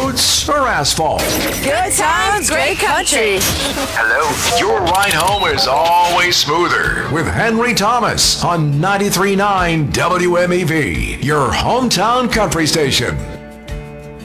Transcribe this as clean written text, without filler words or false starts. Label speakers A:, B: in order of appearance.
A: roads or asphalt.
B: Good times, great country.
A: Hello. Your ride home is always smoother with Henry Thomas on 93.9 WMEV, your hometown country station.